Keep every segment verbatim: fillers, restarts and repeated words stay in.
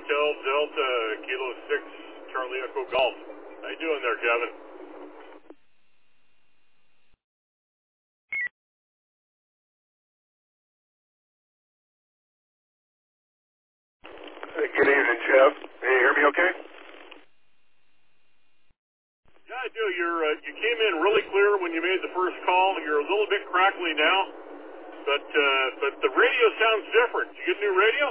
Hotel Delta Kilo six Charlie Echo Golf. How you doing there, Kevin? Hey, good evening, Jeff. Hey, you hear me okay? Yeah, I do. You're, uh, you came in really clear when you made the first call. You're a little bit crackly now, but uh, but the radio sounds different. You get new radio?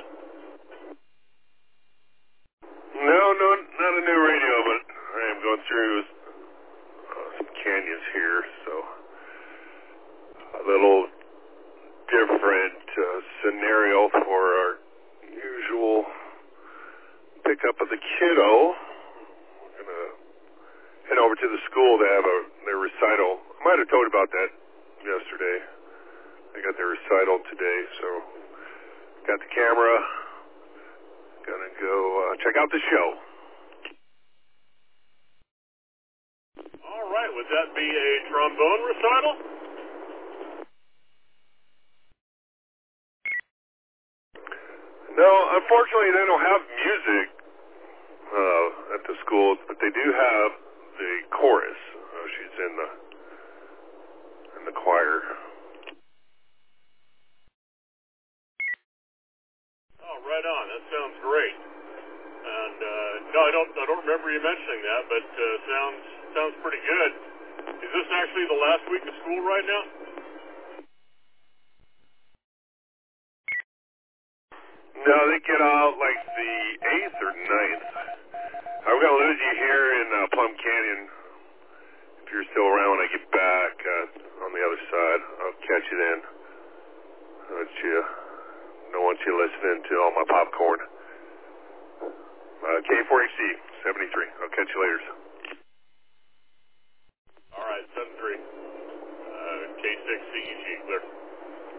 No, no, not a new radio, but I am going through uh, some canyons here, so a little different uh, scenario for our usual pickup of the kiddo. We're going to head over to the school to have a, their recital. I might have told you about that yesterday. They got their recital today, so got the camera. Gonna go uh, check out the show. All right. Would that be a trombone recital? No, unfortunately, they don't have music uh, at the school, but they do have the chorus. Uh, she's in the in the choir. Oh, right on. That sounds great. And uh, no, I don't. I don't remember you mentioning that, but uh, sounds sounds pretty good. Is this actually the last week of school right now? No, they get out like the eighth or ninth. I'm gonna lose you here in uh, Plum Canyon. If you're still around when I get back uh, on the other side, I'll catch you then. I want you, don't want you listening to all my popcorn. Uh, K four H C seventy-three. I'll catch you later.